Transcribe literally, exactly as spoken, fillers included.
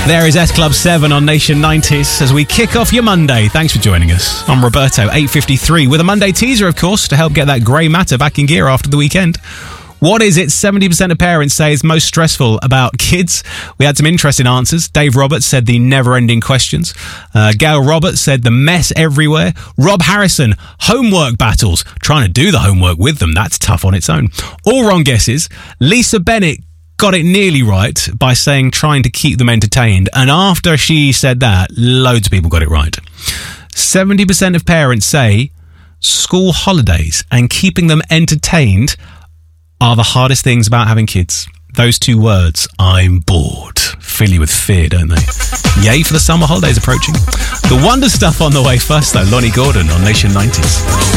There is S Club seven on Nation nineties as we kick off your Monday. Thanks for joining us. I'm Roberto, eight fifty-three, with a Monday teaser, of course, to help get that grey matter back in gear after the weekend. What is it seventy percent of parents say is most stressful about kids? We had some interesting answers. Dave Roberts said the never-ending questions. Uh, Gail Roberts said the mess everywhere. Rob Harrison, homework battles. Trying to do the homework with them, that's tough on its own. All wrong guesses. Lisa Bennett got it nearly right by saying trying to keep them entertained. And after she said that, loads of people got it right. seventy percent of parents say school holidays and keeping them entertained are the hardest things about having kids. Those two words, I'm bored, fill you with fear, don't they? Yay for the summer holidays approaching. The Wonder Stuff on the way first, though. Lonnie Gordon on Nation nineties.